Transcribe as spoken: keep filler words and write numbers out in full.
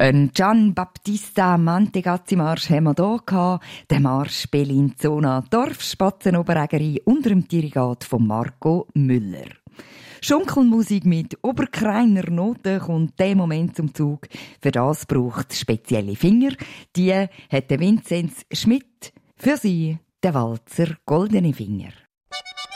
Ein Gian Battista Mantegazzi-Marsch haben wir hier gehabt. Der Marsch Bellinzona Dorfspatzenoberägeri unter dem Dirigat von Marco Müller. Schunkelmusik mit oberkreiner Note kommt der Moment zum Zug. Für das braucht es spezielle Finger. Die hat der Vinzenz Schmidt. Für sie der Walzer Goldene Finger.